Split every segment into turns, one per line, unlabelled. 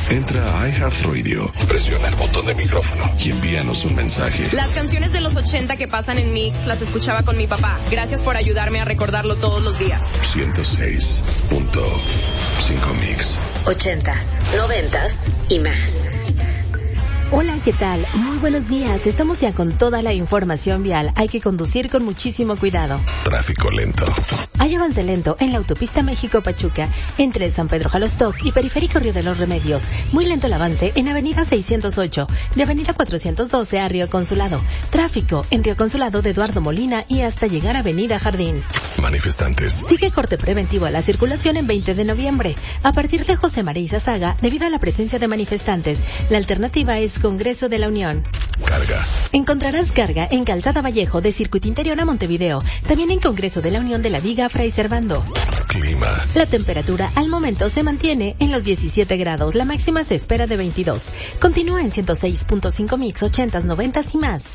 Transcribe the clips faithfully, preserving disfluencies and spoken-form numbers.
Entra a iHeartRadio, presiona el botón de micrófono y envíanos un mensaje.
Las canciones de los ochenta que pasan en Mix las escuchaba con mi papá. Gracias por ayudarme a recordarlo todos los días.
ciento seis punto cinco Mix.
Ochentas, noventas y más.
Hola, ¿qué tal? Muy buenos días. Estamos ya con toda la información vial. Hay que conducir con muchísimo cuidado.
Tráfico lento.
Hay avance lento en la autopista México-Pachuca, entre San Pedro Jalostoc y Periférico Río de los Remedios. Muy lento el avance en Avenida seiscientos ocho, de Avenida cuatrocientos doce a Río Consulado. Tráfico en Río Consulado de Eduardo Molina y hasta llegar a Avenida Jardín.
Manifestantes.
Sigue corte preventivo a la circulación en veinte de noviembre. A partir de José María Izazaga, debido a la presencia de manifestantes, la alternativa es Congreso de la Unión.
Carga.
Encontrarás carga en Calzada Vallejo de Circuito Interior a Montevideo. También en Congreso de la Unión de la Viga Fray Servando.
Clima.
La temperatura al momento se mantiene en los diecisiete grados. La máxima se espera de veintidós. Continúa en ciento seis punto cinco Mix, ochentas, noventas y más.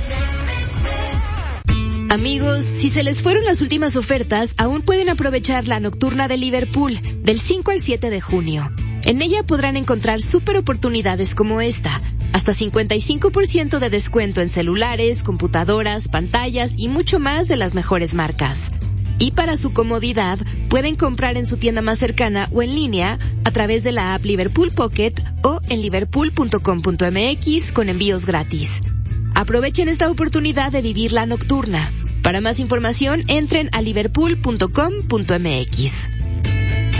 Amigos, si se les fueron las últimas ofertas, aún pueden aprovechar la nocturna de Liverpool del cinco al siete de junio. En ella podrán encontrar súper oportunidades como esta. Hasta cincuenta y cinco por ciento de descuento en celulares, computadoras, pantallas y mucho más de las mejores marcas. Y para su comodidad, pueden comprar en su tienda más cercana o en línea a través de la app Liverpool Pocket o en liverpool punto com punto mx con envíos gratis. Aprovechen esta oportunidad de vivir la nocturna. Para más información, entren a liverpool punto com punto mx.